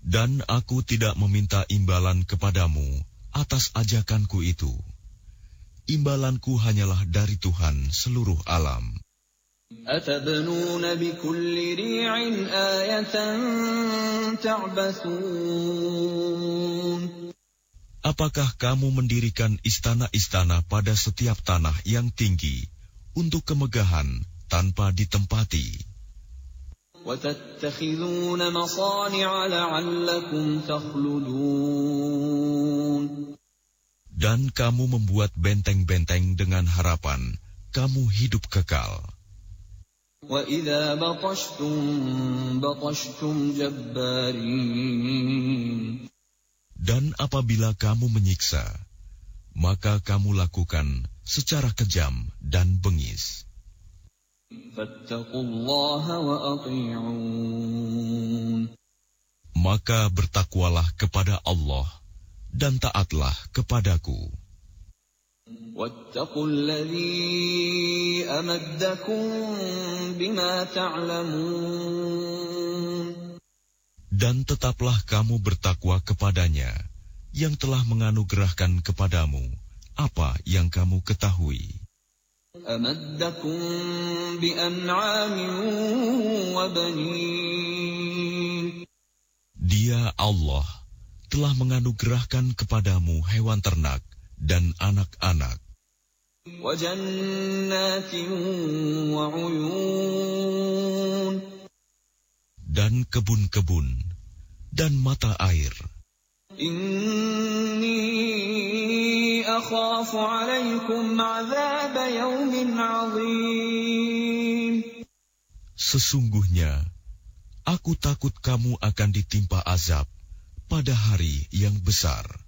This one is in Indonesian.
Dan aku tidak meminta imbalan kepadamu atas ajakanku itu. Imbalanku hanyalah dari Tuhan seluruh alam. أَتَبْنُونَ بِكُلِّ رِيعٍ آيَةً تَعْبَثُونَ Apakah kamu mendirikan istana-istana pada setiap tanah yang tinggi untuk kemegahan tanpa ditempati? وَتَتَّخِذُونَ مَصَانِعَ لَعَلَّكُمْ تَخْلُدُونَ Dan kamu membuat benteng-benteng dengan harapan kamu hidup kekal. وَإِذَا بَطَشْتُمْ بَطَشْتُمْ جَبَّارِينَ Dan apabila kamu menyiksa, maka kamu lakukan secara kejam dan bengis. فَاتَّقُوا اللَّهَ وَأَطِيعُونِ Maka bertakwalah kepada Allah dan taatlah kepadaku. وَاتَّقُوا الَّذِي أَمَدَّكُم بِمَا تَعْلَمُونَ Dan tetaplah kamu bertakwa kepadanya yang telah menganugerahkan kepadamu apa yang kamu ketahui. أَمَدَّكُم بِأَنْعَامٍ وَبَنِينَ Dia Allah telah menganugerahkan kepadamu hewan ternak dan anak-anak. وَجَنَّاتٍ وَعُيُونٍ Dan kebun-kebun dan mata air. إِنِّي أَخَافُ عَلَيْكُمْ عَذَابَ يَوْمٍ عَظِيمٍ Sesungguhnya, aku takut kamu akan ditimpa azab pada hari yang besar.